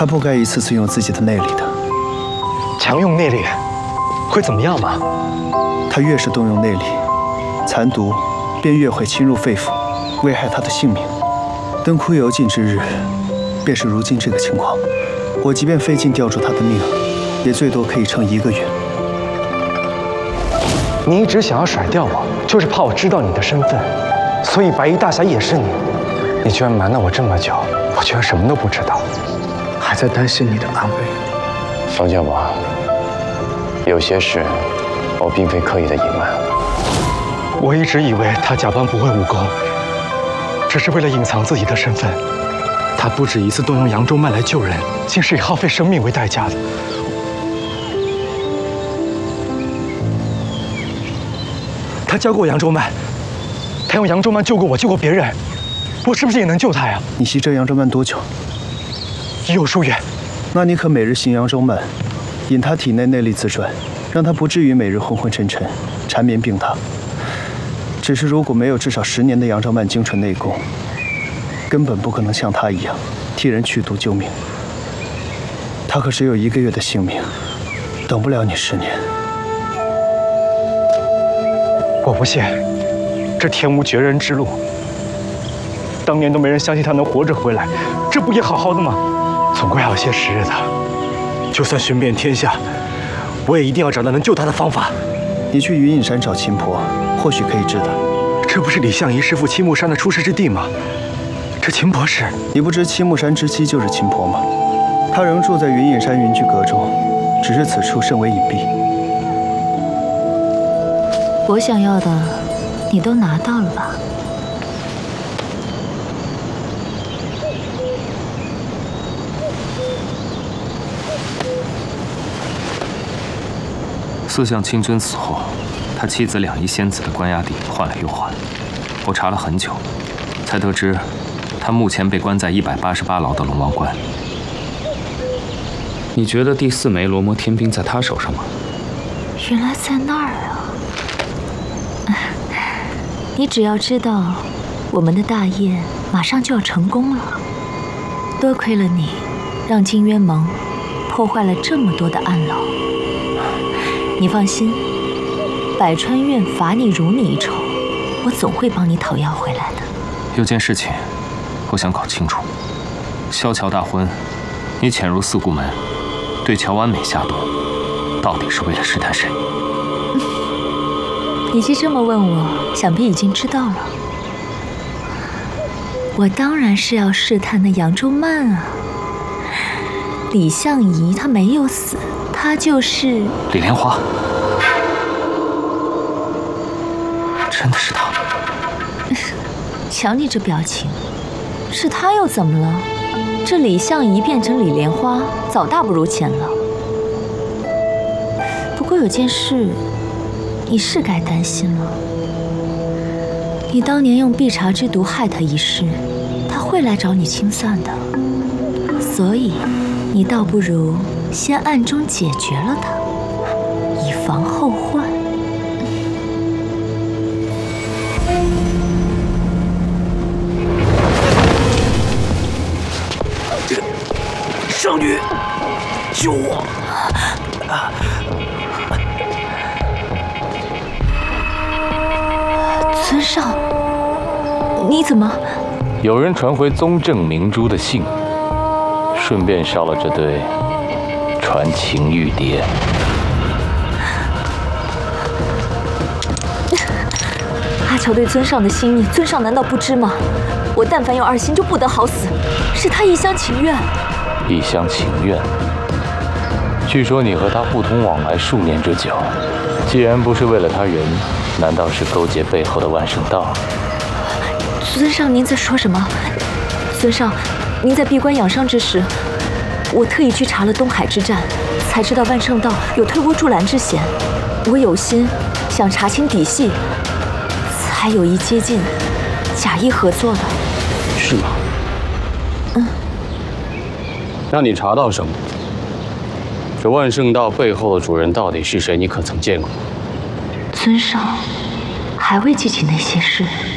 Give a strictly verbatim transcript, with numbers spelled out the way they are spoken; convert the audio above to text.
他不该一次次用自己的内力的。 强用内力会怎么样吗？ 他越是动用内力，残毒便越会侵入肺腑，危害他的性命。灯枯油尽之日，便是如今这个情况。我即便费劲吊住他的命，也最多可以撑一个月。 你一直想要甩掉我，就是怕我知道你的身份，所以白衣大侠也是你。你居然瞒了我这么久，我居然什么都不知道，还在担心你的安危。 方家王，有些事我并非刻意的隐瞒。 我一直以为他假扮不会武功，只是为了隐藏自己的身份。他不止一次动用扬州脉来救人，竟是以耗费生命为代价的。他教过扬州脉，他用扬州脉救过我，救过别人，我是不是也能救他呀？ 你习这扬州脉多久？ 有数月。 那你可每日行扬州脉，引他体内内力自转，让他不至于每日昏昏沉沉、缠绵病榻。只是如果没有至少十年的扬州脉精纯内功，根本不可能像他一样替人去毒救命。他可只有一个月的性命，等不了你十年。 我不信，这天无绝人之路。当年都没人相信他能活着回来，这不也好好的吗？总归还有些时日的。就算寻遍天下，我也一定要找到能救他的方法。 你去云隐山找秦婆，或许可以治的。 这不是李相夷师傅七木山的出世之地吗？这秦婆是…… 你不知七木山之妻就是秦婆吗？她仍住在云隐山云居阁中，只是此处甚为隐蔽。 我想要的，你都拿到了吧？ 四相清君死后，他妻子两仪仙子的关押地换了又换，我查了很久，才得知他目前被关在一百八十八牢的龙王关。你觉得第四枚罗摩天兵在他手上吗？ 原来在那儿啊！你只要知道，我们的大业马上就要成功了。多亏了你，让金渊盟破坏了这么多的暗牢。你放心，百川院罚你如你一筹，我总会帮你讨要回来的。 有件事情，我想搞清楚：萧桥大婚，你潜入四顾门，对乔安美下毒，到底是为了试探谁？ 你既这么问我，想必已经知道了。我当然是要试探那扬州慢啊。李相夷他没有死，他就是李莲花。真的是他？ 瞧你这表情，是他又怎么了？这李相夷变成李莲花，早大不如前了。不过有件事，你是该担心了。你当年用碧茶之毒害他一事，他会来找你清算的。所以，你倒不如先暗中解决了他，以防后患。 圣女，救我！ 尊上，你怎么？ 有人传回宗正明珠的信，顺便烧了这对传情玉蝶。 阿乔对尊上的心意，尊上难道不知吗？我但凡有二心，就不得好死，是他一厢情愿。 一厢情愿？据说你和他互通往来数年之久，既然不是为了他人，难道是勾结背后的万圣道？ 尊上，您在说什么？尊上，您在闭关养伤之时，我特意去查了东海之战，才知道万圣道有推波助澜之嫌。我有心想查清底细，才有意接近，假意合作的。 是吗？ 嗯。 那你查到什么？这万圣道背后的主人到底是谁？你可曾见过？ 尊上还未记起那些事。